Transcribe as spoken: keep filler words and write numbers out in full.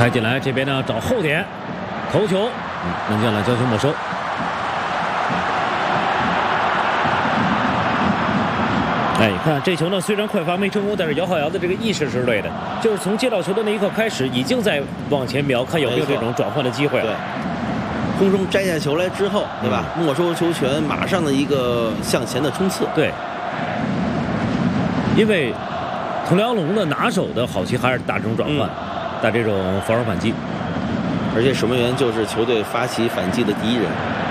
开进来，这边呢找后点，头球，嗯，门将呢将球没收。哎，你看这球呢，虽然快罚没成功，但是姚浩瑶的这个意识是对的，就是从接到球的那一刻开始，已经在往前瞄，看有没有这种转换的机会了。 对，空中摘下球来之后，对吧？嗯、没收球权，马上的一个向前的冲刺。 对，因为佟辽龙的拿手的好棋还是打这种转换，嗯、打这种防守反击， 而且守门员就是球队发起反击的第一人。